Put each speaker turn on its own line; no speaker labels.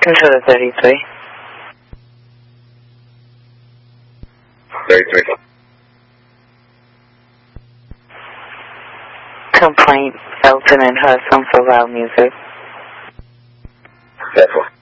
Controller 33.
33.
Complaint, Felton and Hudson for loud music.
10-4.